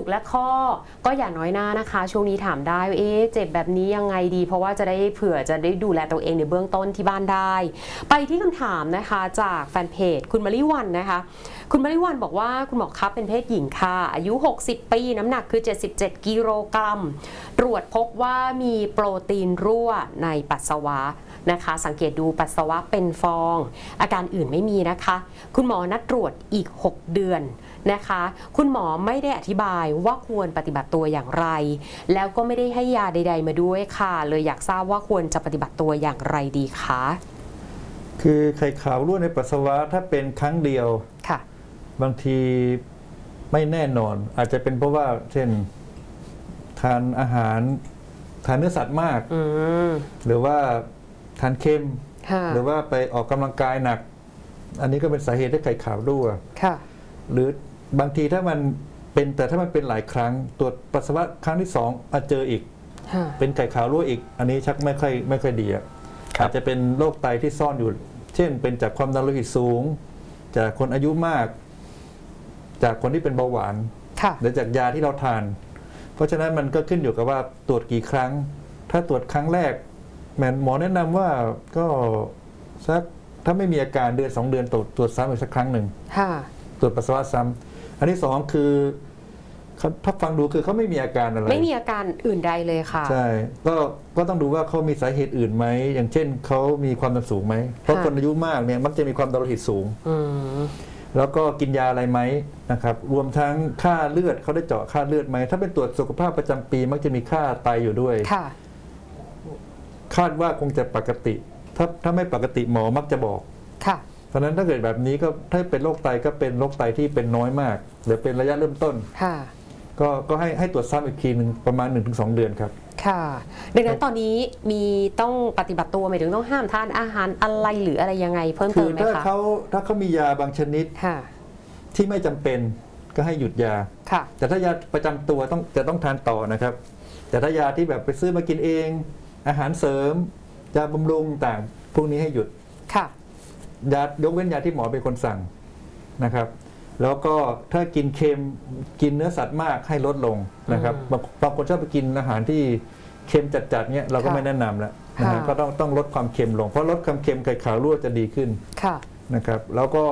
กและข้อก็อย่าน้อยหน้านะคะช่วงนี้ถามได้ว่าเจ็บแบบนี้ยังไงดีเพราะว่าจะได้เผื่อจะได้ดูแลตัวเองในเบื้องต้นที่บ้านได้ไปที่คำถามนะคะจากแฟนเพจคุณมะลิวันนะคะคุณมะลิวันบอกว่าคุณหมอครับเป็นเพศหญิงค่ะอายุ60ปีน้ำหนักคือ77กิโลกรัมตรวจพบว่ามีโปรตีนรั่วในปัสสาวะนะคะสังเกตดูปัสสาวะเป็นฟองอาการอื่นไม่มีนะคะคุณหมอนัดตรวจอีก6 เดือนนะคะคุณหมอไม่ได้อธิบายว่าควรปฏิบัติตัวอย่างไรแล้วก็ไม่ได้ให้ยาใดๆมาด้วยค่ะเลยอยากทราบว่าควรจะปฏิบัติตัวอย่างไรดีคะคือไข่ขาวรั่วในปัสสาวะถ้าเป็นครั้งเดียวค่ะบางทีไม่แน่นอนอาจจะเป็นเพราะว่าเช่นทานอาหารทานเนื้อสัตว์มากหรือว่าทานเค็มหรือว่าไปออกกำลังกายหนักอันนี้ก็เป็นสาเหตุให้ไข่ขาวรั่วหรือบางทีถ้ามันเป็นแต่ถ้ามันเป็นหลายครั้งตรวจปัสสาวะครั้งที่2มาเจออีกเป็นไข่ขาวรั่วอีกอันนี้ชักไม่ค่อยดีอาจจะเป็นโรคไตที่ซ่อนอยู่เช่นเป็นจากความดันโลหิตสูงจากคนอายุมากจากคนที่เป็นเบาหวานหรือจากยาที่เราทานเพราะฉะนั้นมันก็ขึ้นอยู่กับว่าตรวจกี่ครั้งถ้าตรวจครั้งแรกหมอแนะนำว่าก็สักถ้าไม่มีอาการเดือน2 เดือนตรวจซ้ำอีกสักครั้งหนึ่งตรวจปัสสาวะซ้ำอันที่2คือถ้าฟังดูคือเขาไม่มีอาการอะไรไม่มีอาการอื่นใดเลยค่ะใช่ก็ต้องดูว่าเขามีสาเหตุอื่นไหมอย่างเช่นเขามีความดันสูงไหมเพราะคนอายุมากเนี่ยมักจะมีความดันโลหิตสูงแล้วก็กินยาอะไรไหมนะครับรวมทั้งค่าเลือดเขาได้เจาะค่าเลือดไหมถ้าเป็นตรวจสุขภาพประจำปีมักจะมีค่าไตอยู่ด้วยคาดว่าคงจะปกติถ้าไม่ปกติหมอมักจะบอกเพราะฉะนั้นถ้าเกิดแบบนี้ก็ถ้าเป็นโรคไตก็เป็นโรคไตที่เป็นน้อยมากหรือเป็นระยะเริ่มต้นก็ให้ตรวจซ้ำอีกทีหนึ่งประมาณ 1-2 เดือนครับค่ะดังนั้นตอนนี้มีต้องปฏิบัติตัวหมายถึงต้องห้ามทานอาหารอะไรหรืออะไรยังไงเพิ่มเติมไหมคะถ้าเขามียาบางชนิดที่ไม่จำเป็นก็ให้หยุดยาแต่ถ้ายาประจำตัวจะต้องทานต่อนะครับแต่ถ้ายาที่แบบไปซื้อมากินเองอาหารเสริมยาบำรุงต่างพวกนี้ให้หยุดยายกเว้นยาที่หมอเป็นคนสั่งนะครับแล้วก็ถ้ากินเค็มกินเนื้อสัตว์มากให้ลดลงนะครับบางคนชอบไปกินอาหารที่เค็มจัดๆเนี่ยเราก็ไม่แนะนำแล้วนะฮะก็ต้องลดความเค็มลงเพราะลดความเค็มไข่ขาวรั่วจะดีขึ้นนะครับแล้วก็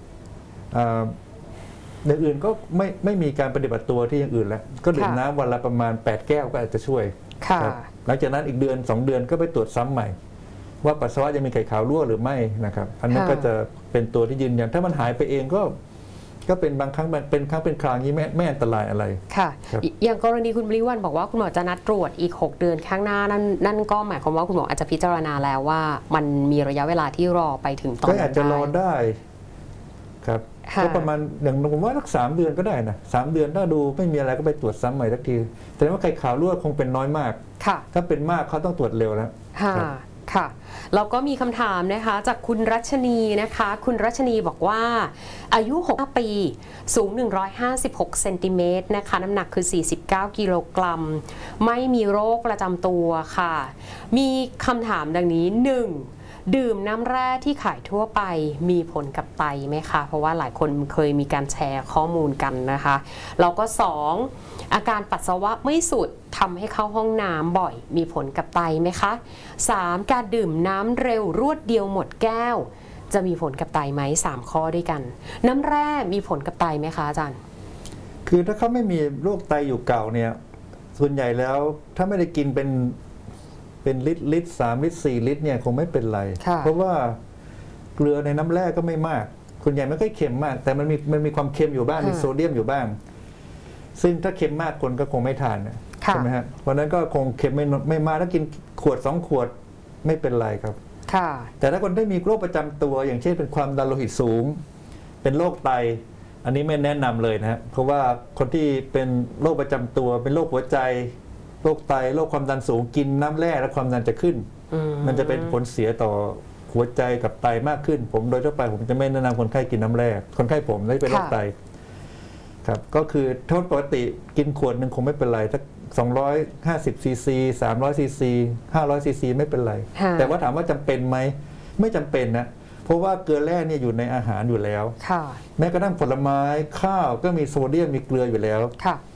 อย่างอื่นก็ไม่มีการปฏิบัติตัวที่อย่างอื่นแล้วก็ดื่มน้ำวันละประมาณ8 แก้วก็อาจจะช่วยหลังจากนั้นอีก2 เดือนก็ไปตรวจซ้ำใหม่ว่าปัสสาวะยังมีไข่ขาวรั่วหรือไม่นะครับอันนั้นก็จะเป็นตัวที่ยืนยันถ้ามันหายไปเองก็เป็นบางครั้งเป็นครั้งเป็นคราวนี้ไม่อันตรายอะไรค่ะอย่างกรณีคุณบริวันบอกว่าคุณหมอจะนัดตรวจอีก6 เดือนข้างหน้านั่นก็หมายความว่าคุณหมออาจจะพิจารณาแล้วว่ามันมีระยะเวลาที่รอไปถึงตอนนั้นก็อาจจะรอได้ครับก็ประมาณอย่างผมว่าสัก3 เดือนก็ได้นะ3 เดือนถ้าดูไม่มีอะไรก็ไปตรวจซ้ำใหม่สักทีแต่ว่าไข่ขาวรั่วคงเป็นน้อยมากถ้าเป็นมากเขาต้องตรวจเร็วแล้วค่ะแล้วก็มีคำถามนะคะจากคุณรัชนีนะคะคุณรัชนีบอกว่าอายุ6 ปีสูง156 เซนติเมตรนะคะน้ำหนักคือ49 กิโลกรัมไม่มีโรคประจำตัวค่ะมีคำถามดังนี้ 1. ดื่มน้ำแร่ที่ขายทั่วไปมีผลกับไตไหมคะเพราะว่าหลายคนเคยมีการแชร์ข้อมูลกันนะคะแล้วก็ 2. อาการปัสสาวะไม่สุดทำให้เข้าห้องน้ำบ่อยมีผลกับไตไหมคะ 3. การดื่มน้ำเร็วรวดเดียวหมดแก้วจะมีผลกับไตไหม3 ข้อด้วยกันน้ำแร่มีผลกับไตไหมคะอาจารย์คือถ้าเขาไม่มีโรคไตอยู่เก่าเนี่ยส่วนใหญ่แล้วถ้าไม่ได้กินเป็นลิตร3 ลิตร4 ลิตรเนี่ยคงไม่เป็นไรเพราะว่าเกลือในน้ำแร่ก็ไม่มากส่วนใหญ่ไม่ค่อยเค็มมากแต่มันมีความเค็มอยู่บ้างมีโซเดียมอยู่บ้างซึ่งถ้าเค็มมากคนก็คงไม่ทานใช่ไหมฮะเพราะนั้นก็คงเค็มไม่มากถ้ากินขวด2 ขวดไม่เป็นไรครับแต่ถ้าคนได้มีโรคประจำตัวอย่างเช่นเป็นความดันโลหิตสูงเป็นโรคไตอันนี้ไม่แนะนำเลยนะฮะเพราะว่าคนที่เป็นโรคประจำตัวเป็นโรคหัวใจโรคไตโรคความดันสูงกินน้ำแร่แล้วความดันจะขึ้นมันจะเป็นผลเสียต่อหัวใจกับไตมากขึ้นผมโดยทั่วไปผมจะไม่แนะนำคนไข้กินน้ำแร่คนไข้ผมที่เป็นโรคไตครับก็คือโทษปกติกินขวดหนึ่งคงไม่เป็นไรถ้า250 ซีซี300 ซีซี500 ซีซีไม่เป็นไรแต่ว่าถามว่าจำเป็นไหมไม่จำเป็นนะเพราะว่าเกลือแร่เนี่ยอยู่ในอาหารอยู่แล้วแม้กระทั่งผลไม้ข้าวก็มีโซเดียมมีเกลืออยู่แล้ว